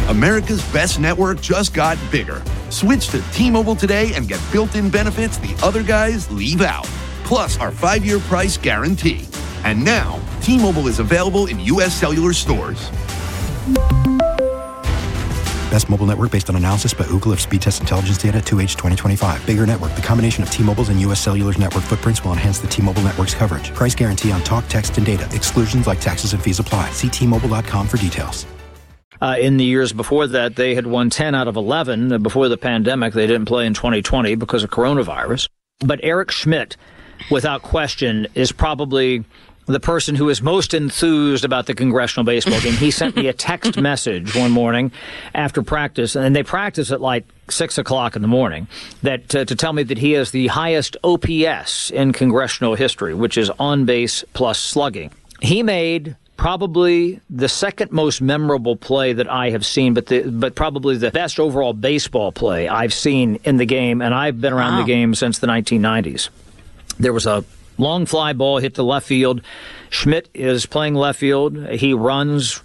America's best network just got bigger. Switch to T-Mobile today and get built-in benefits the other guys leave out. Plus our 5-year price guarantee. And now, T-Mobile is available in U.S. cellular stores. Best mobile network based on analysis by Ookla of speed test intelligence data 2H 2025. Bigger network. The combination of T-Mobile's and U.S. Cellular's network footprints will enhance the T-Mobile network's coverage. Price guarantee on talk, text, and data. Exclusions like taxes and fees apply. See T-Mobile.com for details. In the years before that, they had won 10 out of 11. Before the pandemic, they didn't play in 2020 because of coronavirus. But Eric Schmidt, without question, is probably the person who is most enthused about the congressional baseball game. He sent me a text message one morning after practice, and they practice at like 6 o'clock in the morning, that to tell me that he has the highest OPS in congressional history, which is on base plus slugging. He made probably the second most memorable play that I have seen, but probably the best overall baseball play I've seen in the game, and I've been around the game since the 1990s. There was a long fly ball hit to left field. Schmidt is playing left field. He runs.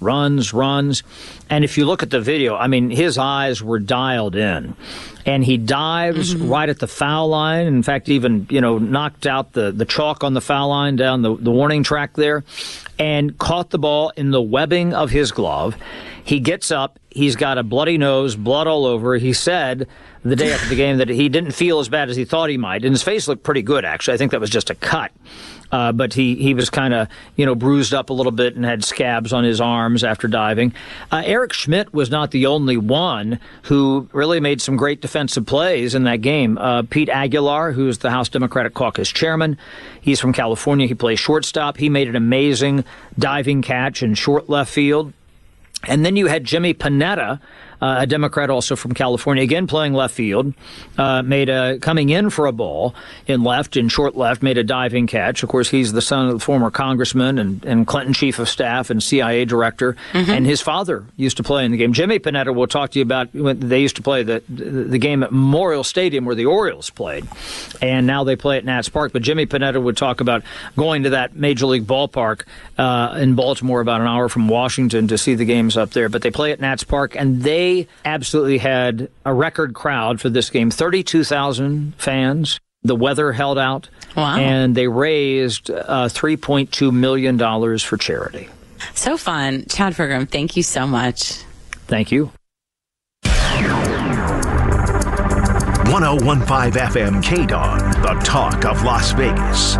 And if you look at the video, I mean, his eyes were dialed in. And he dives right at the foul line. In fact, even, knocked out the chalk on the foul line down the warning track there and caught the ball in the webbing of his glove. He gets up. He's got a bloody nose, blood all over. He said the day after the game that he didn't feel as bad as he thought he might. And his face looked pretty good, actually. I think that was just a cut. But he was kind of, bruised up a little bit and had scabs on his arms after diving. Eric Schmidt was not the only one who really made some great defensive plays in that game. Pete Aguilar, who's the House Democratic Caucus chairman, he's from California. He plays shortstop. He made an amazing diving catch in short left field. And then you had Jimmy Panetta, a Democrat also from California, again playing left field, coming in for a ball in short left, made a diving catch. Of course, he's the son of the former congressman and Clinton chief of staff and CIA director, and his father used to play in the game. Jimmy Panetta, we'll talk to you about when they used to play the game at Memorial Stadium where the Orioles played, and now they play at Nats Park. But Jimmy Panetta would talk about going to that Major League ballpark in Baltimore, about an hour from Washington, to see the games up there. But they play at Nats Park, and they absolutely had a record crowd for this game, 32,000 fans. The weather held out. Wow. And they raised $3.2 million for charity. So fun. Chad Pergram, thank you so much. Thank you. 101.5 FM KDON, the talk of Las Vegas.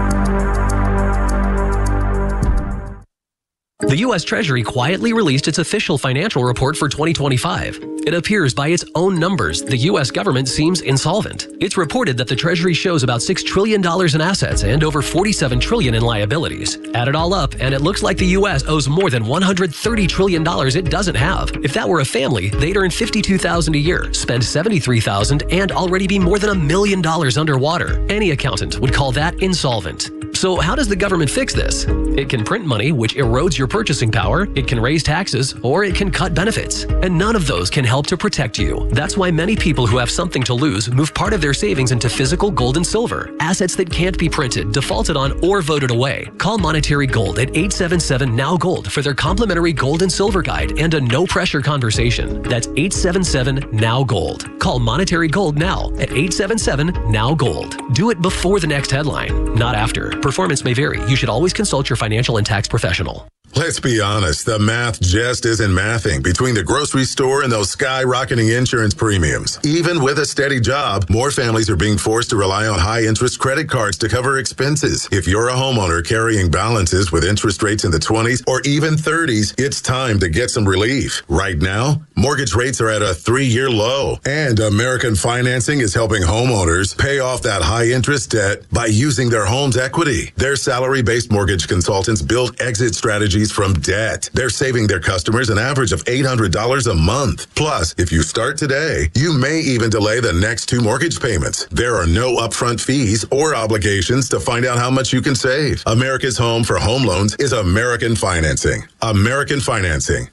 The U.S. Treasury quietly released its official financial report for 2025. It appears by its own numbers the U.S. government seems insolvent. It's reported that the Treasury shows about $6 trillion in assets and over $47 trillion in liabilities. Add it all up, and it looks like the U.S. owes more than $130 trillion it doesn't have. If that were a family, they'd earn $52,000 a year, spend $73,000, and already be more than $1 million underwater. Any accountant would call that insolvent. So how does the government fix this? It can print money, which erodes your purchasing power, it can raise taxes, or it can cut benefits. And none of those can help to protect you. That's why many people who have something to lose move part of their savings into physical gold and silver, assets that can't be printed, defaulted on, or voted away. Call Monetary Gold at 877-NOW-GOLD for their complimentary gold and silver guide and a no-pressure conversation. That's 877-NOW-GOLD. Call Monetary Gold now at 877-NOW-GOLD. Do it before the next headline, not after. Performance may vary. You should always consult your financial and tax professional. Let's be honest, the math just isn't mathing between the grocery store and those skyrocketing insurance premiums. Even with a steady job, more families are being forced to rely on high-interest credit cards to cover expenses. If you're a homeowner carrying balances with interest rates in the 20s or even 30s, it's time to get some relief. Right now, mortgage rates are at a 3-year low, and American Financing is helping homeowners pay off that high-interest debt by using their home's equity. Their salary-based mortgage consultants build exit strategies from debt. They're saving their customers an average of $800 a month. Plus, if you start today, you may even delay the next 2 mortgage payments. There are no upfront fees or obligations to find out how much you can save. America's home for home loans is American Financing. American Financing,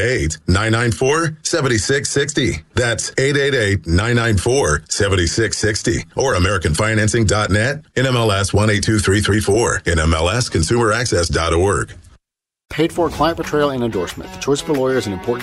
888-994-7660. That's 888-994-7660. Or AmericanFinancing.net, NMLS 182334, NMLS ConsumerAccess.org. Paid for client portrayal and endorsement. The choice of a lawyer is an important